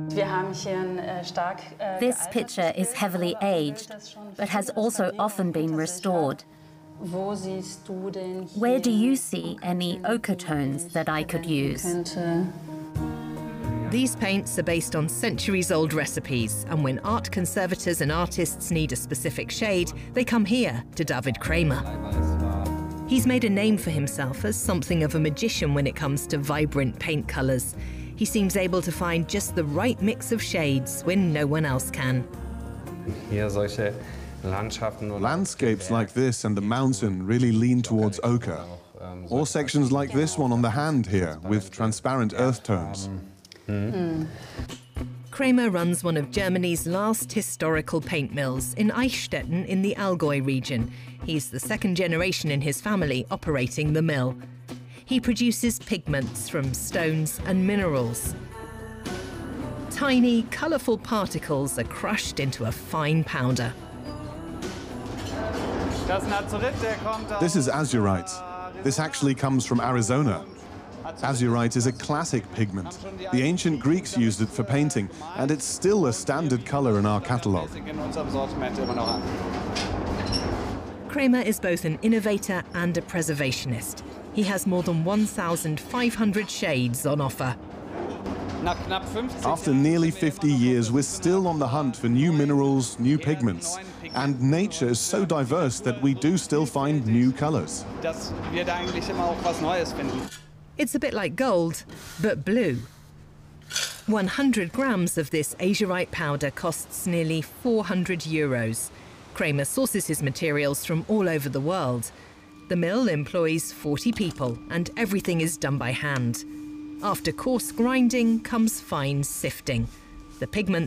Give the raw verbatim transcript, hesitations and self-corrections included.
This picture is heavily aged, but has also often been restored. Where do you see any ochre tones that I could use? These paints are based on centuries-old recipes, and when art conservators and artists need a specific shade, they come here to David Kramer. He's made a name for himself as something of a magician when it comes to vibrant paint colours. He seems able to find just the right mix of shades when no one else can. Landscapes like this and the mountain really lean towards ochre. Or sections like this one on the hand here, with transparent earth tones. Mm. Kramer runs one of Germany's last historical paint mills in Eichstätten in the Allgäu region. He's the second generation in his family operating the mill. He produces pigments from stones and minerals. Tiny, colourful particles are crushed into a fine powder. This is azurite. This actually comes from Arizona. Azurite is a classic pigment. The ancient Greeks used it for painting, and it's still a standard color in our catalogue. Kramer is both an innovator and a preservationist. He has more than one thousand five hundred shades on offer. After nearly fifty years, we're still on the hunt for new minerals, new pigments. And nature is so diverse that we do still find new colors. It's a bit like gold, but blue. one hundred grams of this azurite powder costs nearly four hundred euros. Kramer sources his materials from all over the world. The mill employs forty people, and everything is done by hand. After coarse grinding comes fine sifting. The pigment